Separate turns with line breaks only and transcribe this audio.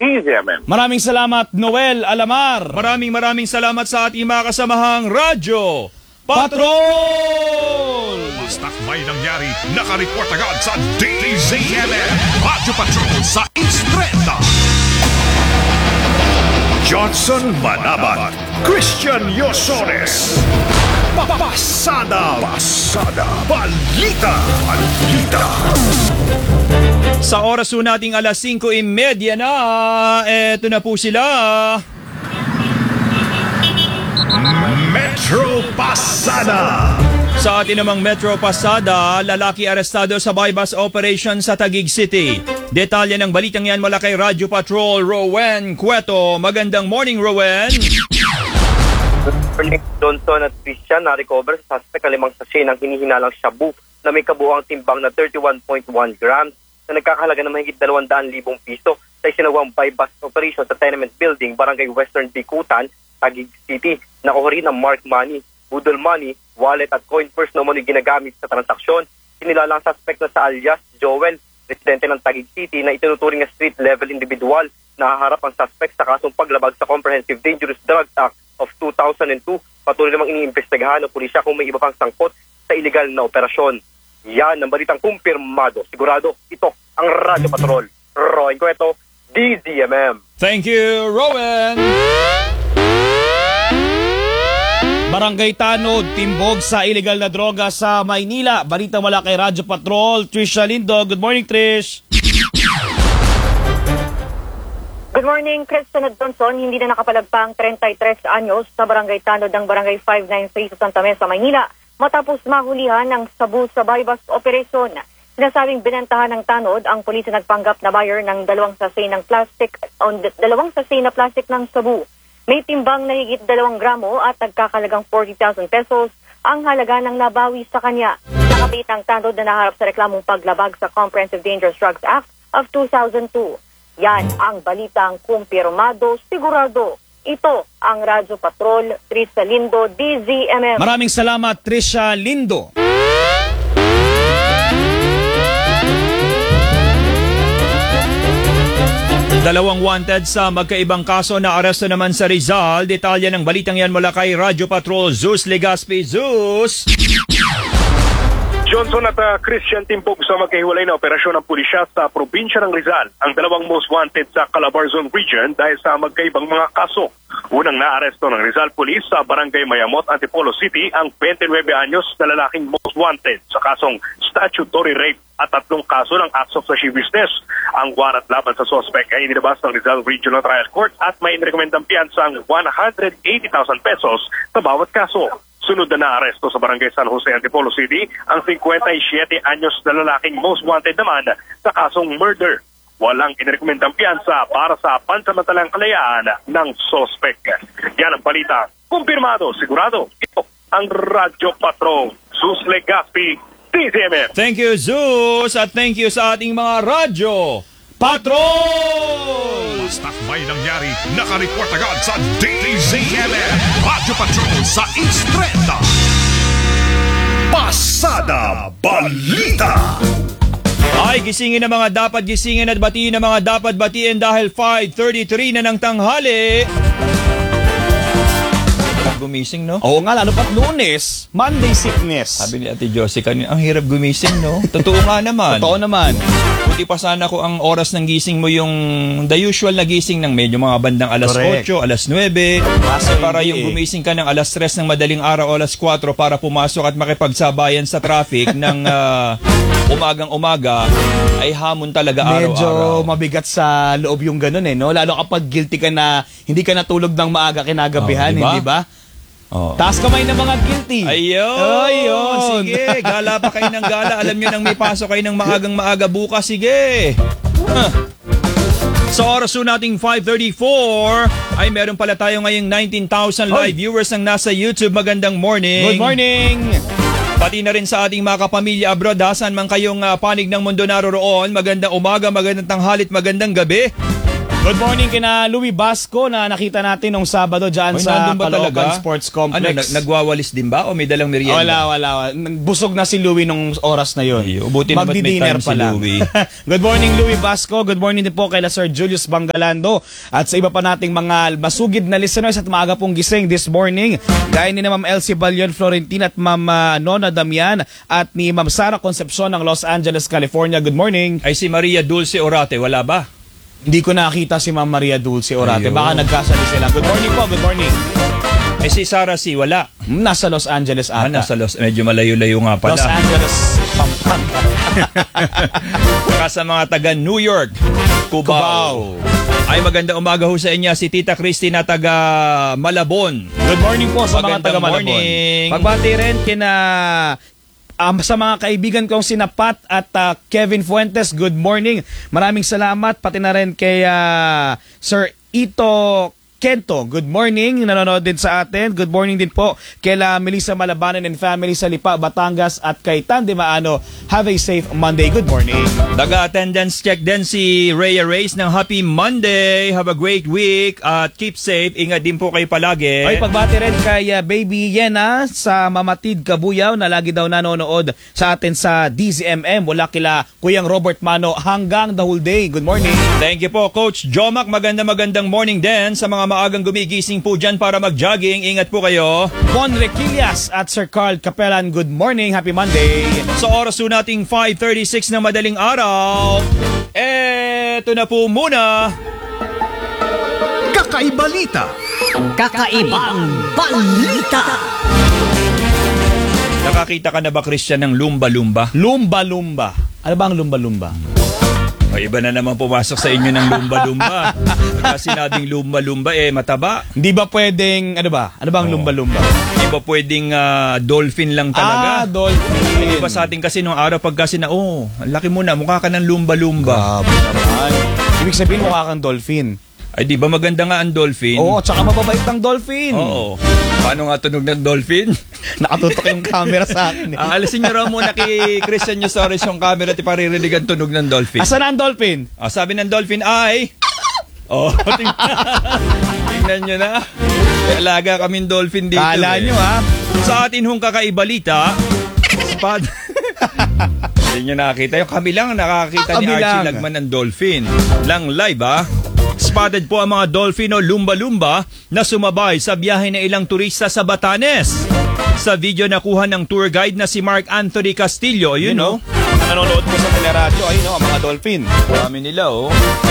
DZMM.
Maraming salamat, Noel Alamar.
Maraming salamat sa ating mga kasamahang Radyo Patrol!
Basta't may nangyari, nakareport agad sa DZMM. Radyo Patrol sa Istreta. Johnson Manabat, Christian Yosones. Pasada Balita.
Sa oras po nating alas 5:30 na, eto na po sila.
Metro Pasada.
Sa atin namang Metro Pasada, lalaki arestado sa bypass operation sa Taguig City. Detalye ng balitang yan mula kay Radyo Patrol, Rowen Cueto. Magandang morning, Rowen.
Johnson at Christian na-recover sa suspect na 5 sachet ng hinihinalang shabu na may kabuuang timbang na 31.1 grams na nagkakahalaga ng mahigit 200,000 piso sa isinagawang bypass operation sa tenement building, Barangay Western Bikutan, Taguig City. Nakuha rin ang marked money, budol money, wallet at coin purse na muna ginagamit sa transaksyon. Kinilala ang suspect na sa alias Joel, residente ng Taguig City, na itinuturing na street-level individual. Nahaharap ang suspect sa kasong paglabag sa Comprehensive Dangerous Drugs Act of 2002. Patuloy namang iniimbestigahan ng pulisya kung may iba pang sangkot sa iligal na operasyon. Yan ang balitang kumpirmado. Sigurado, ito ang Radyo Patrol. Roen Cueto, DZMM.
Thank you, Rowen.
Barangay Tanod, timbog sa illegal na droga sa Maynila. Balita mula kay Radyo Patrol, Trisha Lindo. Good morning, Trish.
Good morning, Christian at Johnson. Hindi na nakapalagpang 33 anyos sa Barangay Tanod ng Barangay 593 sa Santa Mesa, Maynila matapos mahulihan ng sabu sa bypass operation. Sinasabing binentahan ng Tanod ang pulis na nagpanggap na buyer ng 2 sachet ng plastic ng sabu. May timbang na higit 2 gramo at nagkakalagang 40,000 pesos ang halaga ng nabawi sa kanya. Nakapit ang Tanod na naharap sa reklamong paglabag sa Comprehensive Dangerous Drugs Act of 2002. Yan ang balitang kumpirmado, sigurado. Ito ang Radyo Patrol, Trisha Lindo, DZMM.
Maraming salamat, Trisha Lindo.
Dalawang wanted sa magkaibang kaso na aresto naman sa Rizal. Detalye ng balitang yan mula kay Radyo Patrol, Zeus Legaspi. Zeus!
Johnson at Christian timbog sa magkahiwalay na operasyon ng pulisya sa probinsya ng Rizal. Ang dalawang most wanted sa Calabarzon region dahil sa magkaibang mga kaso. Unang naaresto ng Rizal Police sa Barangay Mayamot, Antipolo City ang 29 anyos na lalaking most wanted sa kasong statutory rape at 3 kaso ng acts of lascivious business. Ang warrant laban sa suspect ay inilabas ng Rizal Regional Trial Court at may inirekomendang piyansang 180,000 pesos sa bawat kaso. Sunod na naaresto sa Barangay San Jose, Antipolo City ang 57 anyos na lalaking most wanted naman sa kasong murder. Walang inirekomendang piyansa para sa pansamantalang kalayaan ng suspect. Yan ang balita. Kumpirmado, sigurado. Ito ang Radyo Patrol. Zeus Legaspi, DZMM.
Thank you, Zeus, at thank you sa ating mga Radyo Patrol!
Basta't may nangyari, nakareport agad sa DZMM. Radyo Patrol sa Istreta. Pasada Balita.
Ay, gisingin na mga dapat gisingin at batiin na mga dapat batiin dahil 5:33 na ng tanghali. Gumising, no?
Oo nga, lalo pat Lunes, Monday sickness.
Sabi ni Ate Josie kanina, ang hirap gumising, no? Totoo nga naman.
Totoo naman.
Buti pa sana kung ang oras ng gising mo yung the usual na gising ng medyo mga bandang alas
Correct.
8, alas 9. Para yung gumising ka ng alas 3 ng madaling araw o alas 4 para pumasok at makipagsabayan sa traffic ng umagang-umaga ay hamon talaga araw-araw.
Medyo mabigat sa loob yung ganun no? Lalo kapag guilty ka na hindi ka natulog ng maaga kinagabihan,
diba?
hindi ba?
Oh.
Taas kamay ng mga guilty.
Ayun. Sige, gala pa kayo ng gala. Alam nyo nang may pasok kayo ng maagang-maaga bukas. Sige. Sa oras nating 5:34 ay meron pala tayo ngayong 19,000 live viewers ang nasa YouTube. Magandang morning.
Good morning.
Pati na rin sa ating mga kapamilya abroad, saan man kayong panig ng mundo naroroon. Magandang umaga, magandang tanghalit, magandang gabi.
Good morning kina Louie Basco na nakita natin nung Sabado dyan sa
nandun ba
Caloocan
talaga?
Sports Complex.
Nagwawalis din ba o may dalang merienda?
Wala. Busog na si Louie nung oras na yun.
Ay, buti naman may
Magdi-dinner
time
pa
si
lang.
Louie.
Good morning Louie Basco. Good morning din po kay Sir Julius Bangalando at sa iba pa nating mga masugid na listeners at maaga pong gising this morning. Gaya ni na Ma'am Elsie Balion Florentina at Ma'am Nona Damian at ni Ma'am Sara Concepcion ng Los Angeles, California. Good morning.
Ay si Maria Dulce Orate, wala ba?
Hindi ko nakita si Ma'am Maria Dulce Orate.
Ayun.
Baka nagkasali sila. Good morning po, good morning.
Ay si Sarah C, wala.
Nasa Los Angeles ata.
Medyo malayo-layo nga pala.
Los Angeles, Pampanga.
Saka sa mga taga New York, Cubao. Ay magandang umaga ho sa inyo si Tita Christy na taga Malabon.
Good morning po sa mga
Magandang
taga Malabon.
morning.
Pagbati rin kina sa mga kaibigan kong sina Pat at Kevin Fuentes, good morning. Maraming salamat. Pati na rin kay Sir Ito Kento, good morning. Nanonood din sa atin. Good morning din po kay Melissa Malabanan and family sa Lipa, Batangas at kay Tandy Maano. Have a safe Monday. Good morning.
Taga-attendance check din si Rhea Reyes ng Happy Monday. Have a great week at keep safe. Ingat din po kayo palagi.
Ay, pagbati rin kay Baby Yena sa Mamatid, Kabuyaw na lagi daw nanonood sa atin sa DZMM. Wala kila Kuyang Robert Mano hanggang the whole day. Good morning.
Thank you po, Coach Jomac. Magandang morning din sa mga maagang gumigising po dyan para mag-jogging. Ingat po kayo.
Bon Requillas at Sir Carl Capelan, good morning. Happy Monday.
Sa oras po nating 5:36 ng madaling araw, eto na po muna.
Kakaibalita.
Kakaibang balita.
Nakakita ka na ba, Christian, ng lumba-lumba?
Lumba-lumba. Ano ba ang lumba-lumba?
O, iba na naman pumasok sa inyo ng lumba-lumba. Pagka sinabing lumba-lumba, mataba.
Hindi ba pwedeng, ano ba? Ano ba ang lumba-lumba?
Hindi ba pwedeng dolphin lang talaga?
Dolphin.
Hindi ba sa atin kasi nung araw pagka ang laki mo na, mukha ka ng lumba-lumba.
Grabe naman. Ibig sabihin mukha kang dolphin.
Ay, di ba maganda nga ang dolphin?
Oo, tsaka mababait ang dolphin.
Oo. Paano nga tunog ng dolphin?
Nakatutok yung camera sa akin.
Alisin niyo raw muna kay Christian Yusores yung camera at iparirinig ang tunog ng dolphin.
Asan ang dolphin?
Sabi ng dolphin ay... tingnan nyo na. May alaga kaming dolphin dito.
Kala nyo ha?
Sa atin hong kakaibalita, hindi nyo nakakita. Yung kami lang nakakita ni
Kami
Archie
lang.
Lagman ng dolphin. Lang live Spotted po ang mga dolphin o lumba-lumba na sumabay sa biyahe ng ilang turista sa Batanes. Sa video nakuha ng tour guide na si Mark Anthony Castillo, nanonood po sa teleradyo, ang mga dolphin.
Marami nila